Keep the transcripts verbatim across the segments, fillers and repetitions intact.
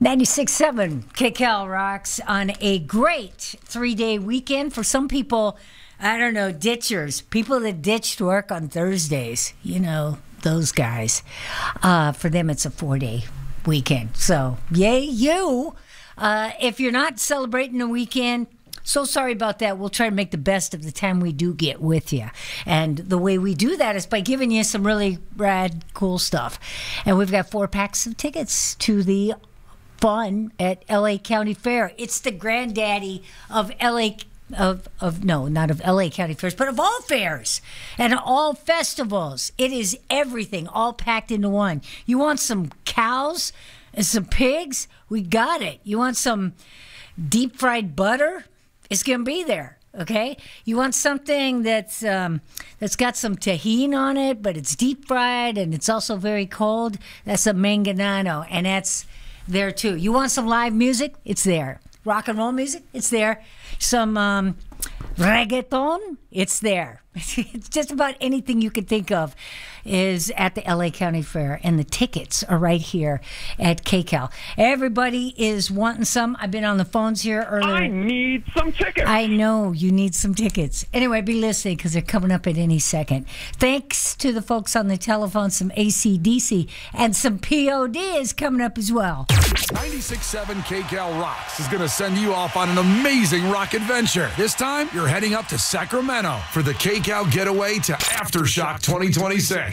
ninety-six point seven K C A L rocks on a great three-day weekend. For some people, I don't know, ditchers, people that ditched work on Thursdays, you know, those guys. Uh, for them, it's a four-day weekend. So, yay, you. Uh, if you're not celebrating a weekend, so sorry about that. We'll try to make the best of the time we do get with you. And the way we do that is by giving you some really rad, cool stuff. And we've got four packs of tickets to the fun at L A County Fair. It's the granddaddy of L A of of no, not of L A County Fairs, but of all fairs and all festivals. It is everything, all packed into one. You want some cows and some pigs? We got it. You want some deep fried butter? It's gonna be there. Okay, you want something that's um, that's got some tahini on it, but it's deep fried and it's also very cold. That's a manganano, and that's there too. You want some live music? It's there. Rock and roll music? It's there. Some um, reggaeton? It's there. It's just about anything you could think of is at the L A County Fair, and the tickets are right here at K C A L. Everybody is wanting some. I've been on the phones here earlier. I need some tickets. I know you need some tickets. Anyway, be listening because they're coming up at any second. Thanks to the folks on the telephone, some A C D C and some P O D is coming up as well. ninety-six point seven K C A L Rocks is going to send you off on an amazing rock adventure. This time, you're heading up to Sacramento for the K C A L Getaway to Aftershock twenty twenty-six.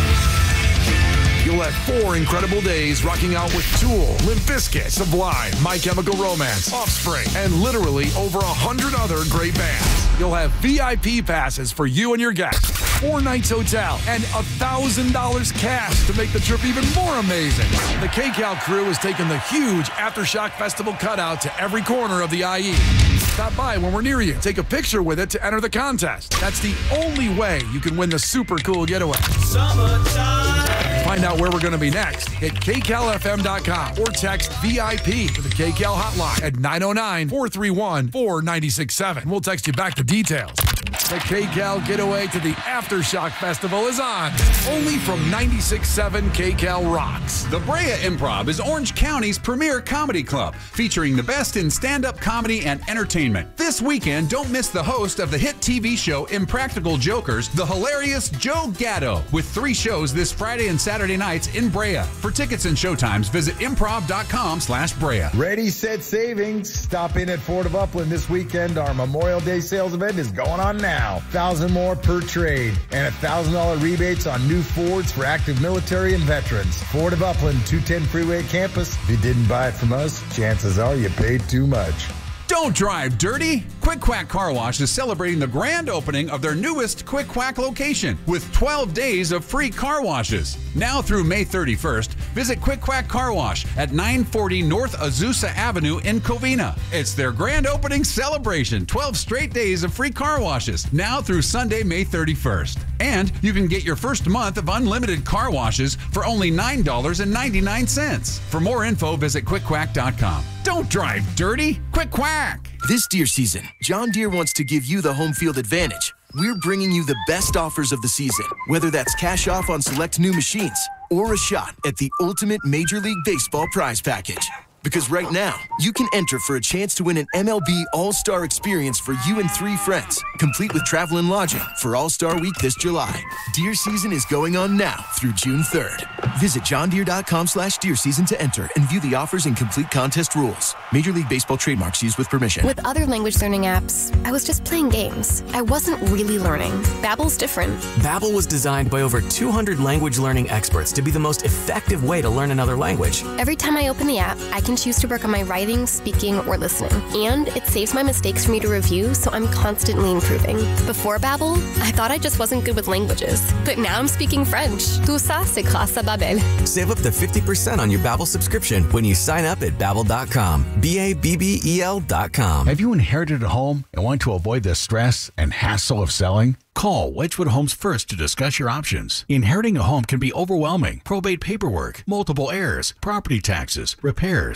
You'll have four incredible days rocking out with Tool, Limp Bizkit, Sublime, My Chemical Romance, Offspring, and literally over a hundred other great bands. You'll have V I P passes for you and your guests, four nights hotel, and one thousand dollars cash to make the trip even more amazing. The K C A L crew has taken the huge Aftershock Festival cutout to every corner of the I E. Stop by when we're near you. Take a picture with it to enter the contest. That's the only way you can win the super cool getaway. Summertime. Find out where we're going to be next. Hit K C A L F M dot com or text V I P to the K C A L hotline at nine oh nine, four three one, four nine six seven. We'll text you back the details. The K C A L Getaway to the Aftershock Festival is on. Only from ninety-six point seven K C A L Rocks. The Brea Improv is Orange County's premier comedy club, featuring the best in stand-up comedy and entertainment. This weekend, don't miss the host of the hit T V show Impractical Jokers, the hilarious Joe Gatto, with three shows this Friday and Saturday nights in Brea. For tickets and showtimes, visit improv dot com slash Brea. Ready, set, savings. Stop in at Ford of Upland this weekend. Our Memorial Day sales event is going on now. one thousand more per trade and one thousand dollars rebates on new Fords for active military and veterans. Ford of Upland, two ten Freeway Campus. If you didn't buy it from us, chances are you paid too much. Don't drive dirty. Quick Quack Car Wash is celebrating the grand opening of their newest Quick Quack location with twelve days of free car washes. Now through May thirty-first, visit Quick Quack Car Wash at nine forty North Azusa Avenue in Covina. It's their grand opening celebration. twelve straight days of free car washes, now through Sunday, May thirty-first. And you can get your first month of unlimited car washes for only nine dollars and ninety-nine cents. For more info, visit quick quack dot com. Don't drive dirty. Quick Quack. This deer season, John Deere wants to give you the home field advantage. We're bringing you the best offers of the season, whether that's cash off on select new machines or a shot at the ultimate Major League Baseball prize package. Because right now, you can enter for a chance to win an M L B All-Star experience for you and three friends, complete with travel and lodging for All-Star Week this July. Deer season is going on now through June third. Visit john deere dot com slash deer season to enter and view the offers and complete contest rules. Major League Baseball trademarks used with permission. With other language learning apps, I was just playing games. I wasn't really learning. Babbel's different. Babbel was designed by over two hundred language learning experts to be the most effective way to learn another language. Every time I open the app, I can choose to work on my writing, speaking, or listening. And it saves my mistakes for me to review, so I'm constantly improving. Before Babbel, I thought I just wasn't good with languages. But now I'm speaking French. Tout ça, c'est grâce à Babbel. Save up to fifty percent on your Babbel subscription when you sign up at babbel dot com. B A B B E L dot com. Have you inherited a home and want to avoid the stress and hassle of selling? Call Wedgwood Homes First to discuss your options. Inheriting a home can be overwhelming. Probate paperwork, multiple heirs, property taxes, repairs.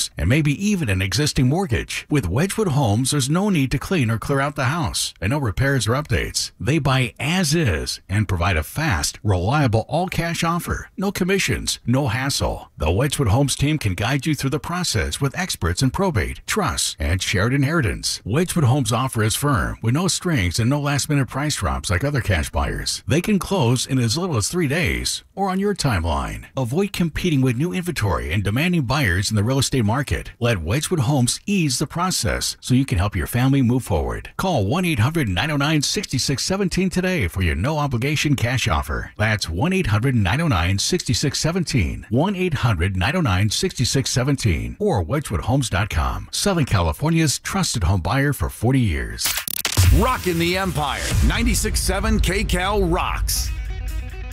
repairs, and maybe even an existing mortgage. With Wedgwood Homes, there's no need to clean or clear out the house, and no repairs or updates. They buy as is and provide a fast, reliable, all-cash offer. No commissions, no hassle. The Wedgwood Homes team can guide you through the process with experts in probate, trust, and shared inheritance. Wedgwood Homes' offer is firm, with no strings and no last-minute price drops like other cash buyers. They can close in as little as three days or on your timeline. Avoid competing with new inventory and demanding buyers in the real estate market. Let Wedgwood Homes ease the process so you can help your family move forward. Call one eight hundred nine oh nine six six one seven today for your no-obligation cash offer. That's one eight hundred nine oh nine six six one seven, one eight hundred nine oh nine six six one seven, or wedgwood homes dot com. Southern California's trusted home buyer for forty years. Rockin' the Empire. ninety-six point seven K Cal rocks.